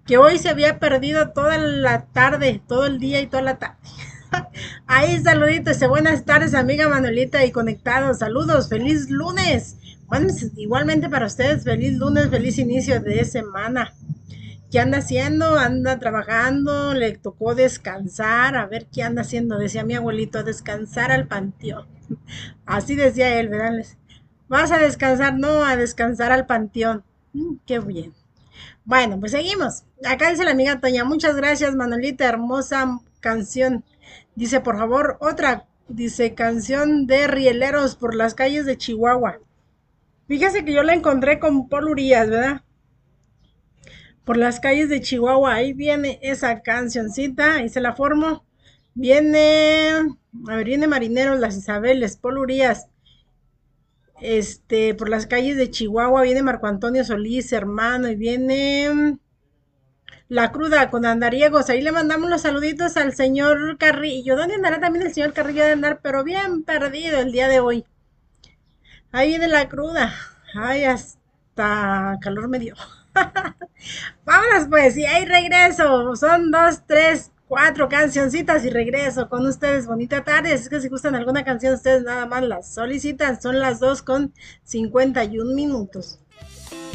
que hoy se había perdido toda la tarde, todo el día y toda la tarde. Ahí saluditos, buenas tardes amiga Manuelita y conectados, saludos, feliz lunes. Bueno, igualmente para ustedes, feliz lunes, feliz inicio de semana. ¿Qué anda haciendo? Anda trabajando, le tocó descansar, a ver qué anda haciendo, decía mi abuelito, a descansar al panteón. Así decía él, ¿verdad? Vas a descansar, no, a descansar al panteón. Qué bien. Bueno, pues seguimos. Acá dice la amiga Toña, muchas gracias, Manolita, hermosa canción. Dice, por favor, otra. Dice, canción de Rieleros por las calles de Chihuahua. Fíjese que yo la encontré con Paul Urias, ¿verdad? Por las calles de Chihuahua. Ahí viene esa cancioncita, ahí se la formo. Viene, a ver, viene Marineros, Las Isabeles, Paul Urias. Por las calles de Chihuahua viene Marco Antonio Solís, hermano, y viene La Cruda con Andariegos. Ahí le mandamos los saluditos al señor Carrillo. ¿Dónde andará también el señor Carrillo de andar? Pero bien perdido el día de hoy. Ahí viene La Cruda. Ay, hasta calor me dio. Vámonos pues, y ahí regreso. Son dos, tres, cuatro cancioncitas y regreso con ustedes. Bonita tarde. Es que si gustan alguna canción, ustedes nada más las solicitan. Son las 2:51.